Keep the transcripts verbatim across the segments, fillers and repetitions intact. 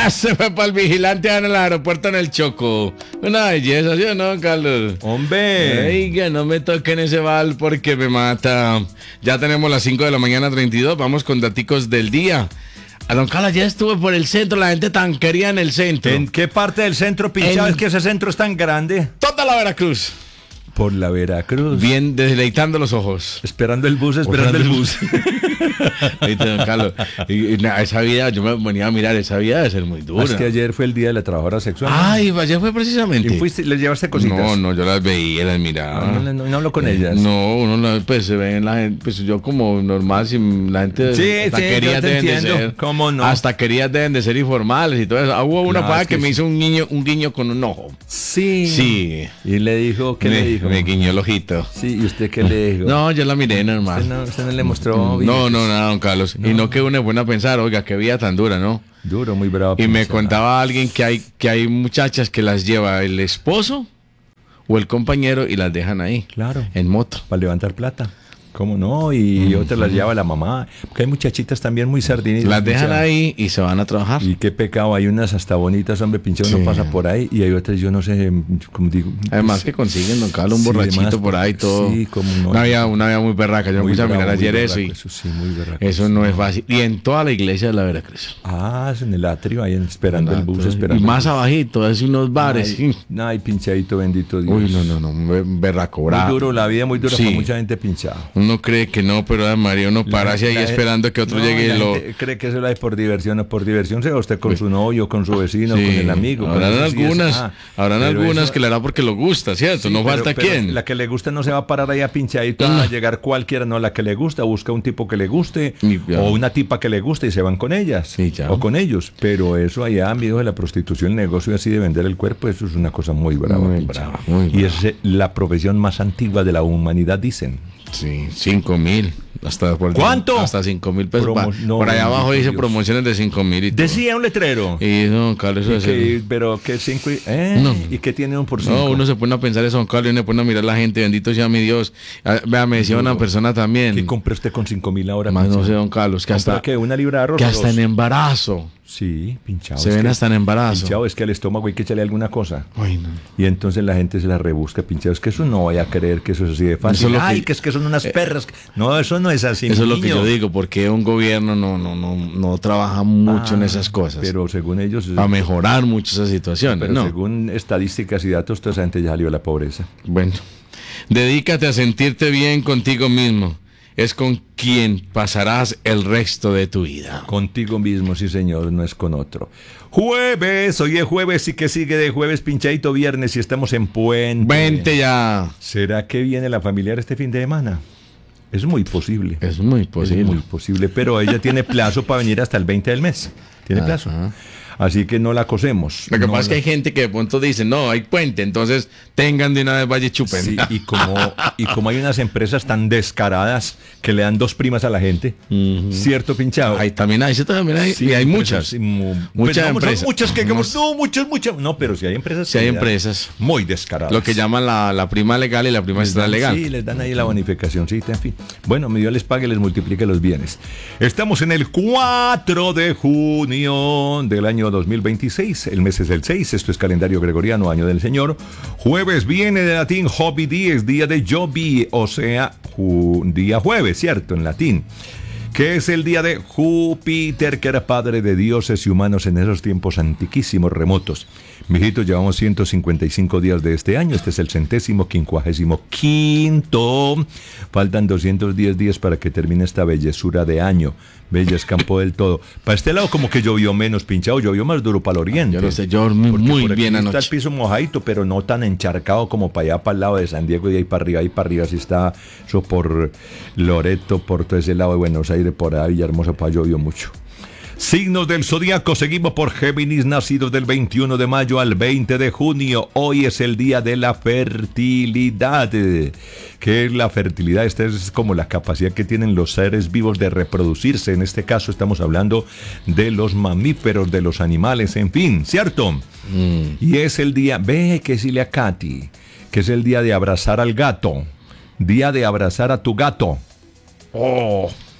Ah, se fue para el vigilante en el aeropuerto en el Chocó. Una belleza, ¿sí o no, Carlos? Hombre. Oiga, no me toquen ese bal porque me mata. Ya tenemos las cinco de la mañana, treinta y dos. Vamos con daticos del día. A don Carlos, ya estuve por el centro, la gente tan quería en el centro. ¿En qué parte del centro, pinchado? En... Es que ese centro es tan grande. Toda la Veracruz. Por la Veracruz. Bien, deleitando los ojos. Esperando el bus, esperando el bus. Ahorita, don Carlos. Y, y, esa vida, yo me venía a mirar, esa vida debe ser muy dura. Es que ayer fue el día de la trabajadora sexual. Ay, ayer fue precisamente. ¿Y fuiste, les llevaste cositas? No, no, yo las veía, las miraba. No, no, no, no hablo con eh, ellas. No, uno no, pues se ven la gente, pues yo como normal, si la gente sí, hasta sí, querías deben entiendo. de ser. ¿Cómo no? Hasta querías deben de ser informales y todo eso. Ah, hubo una Claro, paga que, que me sí. hizo un guiño, un guiño con un ojo. Sí. Sí. Y le dijo, ¿qué me, le dijo? Me guiñó el ojito. Sí, ¿y usted qué le dijo? No, yo la miré normal. Usted no, usted no le mostró. No, no, nada, don Carlos. No. Y no que uno es bueno a pensar, oiga, qué vida tan dura, ¿no? Duro, muy bravo. Y me pensar. contaba alguien que hay, que hay muchachas que las lleva el esposo o el compañero y las dejan ahí. Claro. En moto. Para levantar plata. ¿Cómo no? Y otras las lleva la mamá. Porque hay muchachitas también muy sardinitas. Las dejan pinchado. ahí y se van a trabajar. Y qué pecado, hay unas hasta bonitas, hombre, pinchado, Sí. uno pasa por ahí. Y hay otras, yo no sé, como digo. Además pues, que consiguen, don Carlos, un sí, borrachito además, por ahí todo. Sí, como no. Una vida, una vida muy berraca. Yo me Muy puse a bravo, mirar muy ayer eso y berraco, eso sí, muy berraco. eso no es fácil. Y en toda la iglesia de la Veracruz. Ah, es en el atrio, ahí esperando el bus, Y esperando. más abajito, es unos bares. Ay, ay, pinchadito, bendito Dios. Uy, no, no, no, un berraco Muy bravo. duro, la vida muy dura Sí. para mucha gente pinchada. Uno cree que no, pero a María uno parase ahí La- esperando que otro no, llegue la y lo... gente cree que eso lo hay por diversión o por diversión, sea usted con su novio, con su vecino, Sí. con el amigo. con Habrán eso sí es- algunas, ah, habrán pero algunas eso- que le hará porque lo gusta, ¿cierto? sí, no pero- falta pero quién. La que le gusta no se va a parar ahí a pinchadito No. a llegar cualquiera, no, la que le gusta, busca un tipo que le guste Y ya. o una tipa que le guste y se van con ellas Sí, ya. o con ellos. Pero eso allá, amigos, de la prostitución, el negocio así de vender el cuerpo, eso es una cosa muy brava. Muy pinchado. brava, muy Y brava. es la profesión más antigua de la humanidad, dicen. Sí, cinco mil. Hasta por ¿Cuánto? Hasta cinco mil pesos. Promo- Va, no, por allá abajo bendito dice Dios. promociones de cinco mil y todo. Decía un letrero. Y no, Carlos, eso Y es que- el- pero que cinco y, eh, No. ¿y qué tiene un por cinco? No, uno se pone a pensar eso, don Carlos, y uno se pone a mirar la gente, bendito sea mi Dios. Ah, Vea, me decía una persona también. ¿Qué compra usted con cinco mil ahora? Más no pinchado? sé, don Carlos, que ¿Compra hasta, qué? ¿Una libra de arroz que o hasta dos? en embarazo. Sí, pinchado. Se es ven que- hasta en embarazo. Pinchado, es que al estómago hay que echarle alguna cosa. Ay, no. Y entonces la gente se la rebusca, pinchado. Es que eso no vaya a creer que eso es así de fácil. Eso es lo que- Ay, que es que son unas perras. No, eso no es así, Eso es lo que niño. yo digo, porque un gobierno no, no, no, no trabaja mucho Ah, en esas cosas. Pero según ellos... Para mejorar mucho esas situaciones, Pero ¿no? según estadísticas y datos, toda esa gente ya salió de la pobreza. Bueno, dedícate a sentirte bien contigo mismo. Es con quien pasarás el resto de tu vida. Contigo mismo, sí señor, no es con otro. Jueves, hoy es jueves y que sigue de jueves, pinchadito viernes y estamos en puente. Vente ya. ¿Será que viene la familiar este fin de semana? Es muy posible. Es muy posible. Es muy posible, pero ella tiene plazo para venir hasta el veinte del mes. Tiene plazo. Ajá. Así que no la cosemos. Lo que No pasa es que la- hay gente que de pronto dice, no, hay puente, entonces tengan de una vez, vaya y chupen. Sí, y como, y como hay unas empresas tan descaradas que le dan dos primas a la gente, ¿cierto, pinchado? Hay, también hay, sí, también hay, Sí, y hay empresas, muchas. sí, mu- Muchas pues, no, son empresas. muchas que digamos, No. no, muchas, muchas. No, pero si hay empresas. Sí que hay le dan empresas. muy descaradas. Lo que llaman la, la prima legal y la prima Les dan- extralegal. Sí, les dan ahí la bonificación, sí, en fin. Bueno, mi Dios les pague, les multiplique los bienes. Estamos en el cuatro de junio del año dos mil veintiséis. El mes es el seis. Esto es calendario gregoriano, año del Señor. Jueves viene de latín Jovi dies, día de Jovi, o sea, ju- día jueves, ¿cierto? En latín. Que es el día de Júpiter, que era padre de dioses y humanos en esos tiempos antiquísimos, remotos. Mijitos, llevamos ciento cincuenta y cinco días de este año. Este es el centésimo, quincuagésimo quinto. Faltan doscientos diez días para que termine esta bellezura de año. Bella escampó del todo. Para este lado como que llovió menos, pinchado, llovió más duro para el oriente. Yo lo sé, yo dormí Porque muy por aquí bien está anoche. el piso mojadito, pero no tan encharcado como para allá, para el lado de San Diego y ahí para arriba, ahí para arriba, así está eso por Loreto, por todo ese lado de Buenos Aires, por ahí, Villahermosa, para llovió mucho. Signos del zodiaco, seguimos por Géminis, nacidos del veintiuno de mayo al veinte de junio. Hoy es el día de la fertilidad. ¿Qué es la fertilidad? Esta es como la capacidad que tienen los seres vivos de reproducirse. En este caso estamos hablando de los mamíferos, de los animales, en fin, ¿cierto? Mm. Y es el día, ve que decirle a Katy, que es el día de abrazar al gato. Día de abrazar a tu gato. Oh.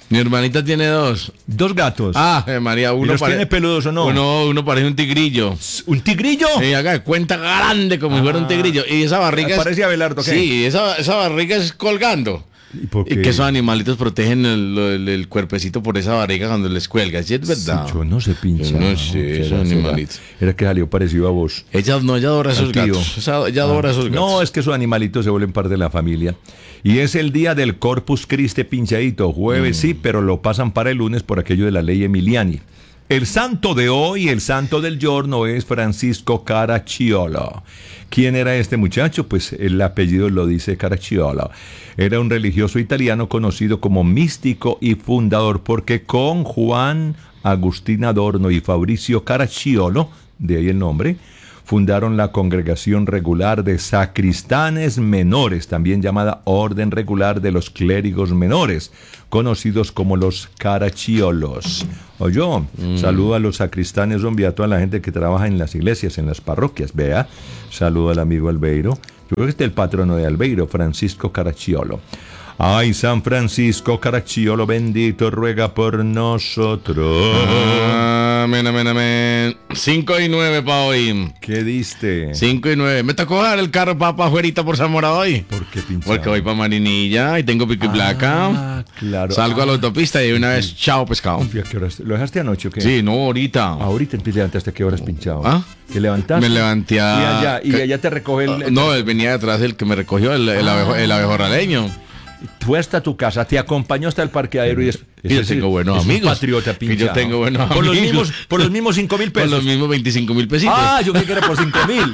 Mi hermanita tiene dos. Dos gatos. Ah, eh, María, ¿Y uno los tiene peludos o no? Uno, uno parece un tigrillo. ¿Un tigrillo? Sí, haga de cuenta grande como si fuera un tigrillo. Y esa barriga es... Parece Abelardo, ¿qué? Sí, esa, esa barriga es colgando. ¿Y por qué? Y que esos animalitos protegen el, el, el cuerpecito por esa barriga cuando les cuelga. ¿Sí es verdad? Yo no sé, pincha. Yo no sé, esos animalitos. Era que salió parecido a vos. Ella no, ella adora esos Tío. gatos. Esa- ella adora Ah, esos gatos. No, es que esos animalitos se vuelven parte de la familia. Y es el día del Corpus Christi pinchadito. Jueves sí, pero lo pasan para el lunes por aquello de la ley Emiliani. El santo de hoy, el santo del giorno es Francisco Caracciolo. ¿Quién era este muchacho? Pues el apellido lo dice, Caracciolo. Era un religioso italiano conocido como místico y fundador, porque con Juan Agustín Adorno y Fabricio Caracciolo, de ahí el nombre, fundaron la Congregación Regular de Sacristanes Menores, también llamada Orden Regular de los Clérigos Menores, conocidos como los Caracciolos. Oyó, mm. saludo a los sacristanes, hombre, a toda la gente que trabaja en las iglesias, en las parroquias, vea, saludo al amigo Albeiro. Yo creo que este es el patrono de Albeiro, Francisco Caracciolo. Ay, San Francisco Caracciolo, bendito, ruega por nosotros. Amén, amén, amén. Cinco y nueve para hoy. ¿Qué diste? Cinco y nueve. Me tocó dejar el carro para pa afuerita por Zamora hoy. ¿Por qué pinchado? Porque voy para Marinilla y tengo pico y placa. Ah, claro. Salgo ah. a la autopista y de una vez, chao pescado. ¿A qué horas? ¿Lo dejaste anoche o qué? Sí, no, ahorita. Ahorita te levantaste, ¿a qué horas pinchado? ¿Ah? ¿Te levantaste? Me levanté a... Y allá, y allá te recoge el... el- No, él venía detrás del que me recogió, el, el, Ah. abejo- el abejorraleño. Fue hasta tu casa, te acompañó hasta el parqueadero y es... Y yo ese tengo es- buenos es un amigos. patriota Que yo pinchado. tengo buenos por Los amigos. mismos, por los mismos cinco mil Por pesos. los mismos veinticinco mil pesitos. Ah, yo creí que era por cinco mil.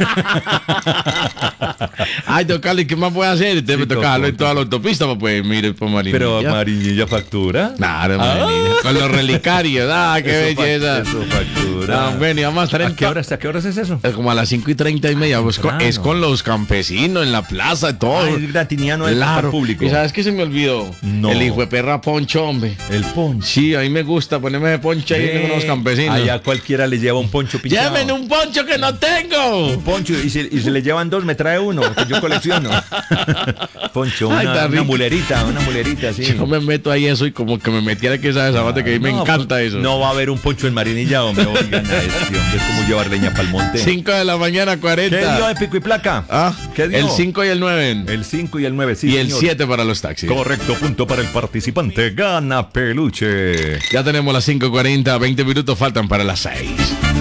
Ay, tocarle, ¿qué más puede hacer? Entonces Sí, me toca tocó, dejarlo en toda la autopista para poder ir por Marinilla. Pero Marinilla factura. Claro, Ah. Marinilla. Con los relicarios. Ah, qué Eso belleza. fac- Eso factura. Ah, bueno, y vamos a estar en ¿A qué horas, ¿A qué horas es eso? Eh, Como a las cinco y treinta y media, pues, con- Temprano. es con los campesinos en la plaza, todo. Ah, es gratiniano del Claro. público. ¿Y sabes qué se me olvidó? No. El hijo de perra poncho, hombre. El poncho. Sí, a mí me gusta ponerme de poncho ahí Ve, con los campesinos. Allá cualquiera le lleva un poncho pinchado. ¡Llévenme un poncho que no tengo! Un poncho, y si, y si le llevan dos, me trae uno, que yo colecciono. Poncho, Ay, una, está una rico. mulerita, una mulerita, sí. Yo me meto ahí eso y como que me metiera que esa sabate que a mí me No, encanta pues, eso. No va a haber un poncho en Marinilla, hombre, oigan a este, hombre, es como llevar leña para el monte. cinco de la mañana, ¿Qué cuarenta. dio de pico y placa? Ah, ¿Qué dio? el cinco y el nueve. El cinco y el nueve, sí, y el señor. siete para los taxis. Correcto, punto para el participante. Gana peluche. Ya tenemos las cinco cuarenta, veinte minutos faltan para las seis.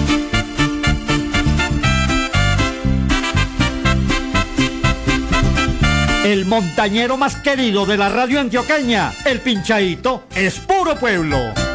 El montañero más querido de la radio antioqueña, el Pinchaíto, es puro pueblo.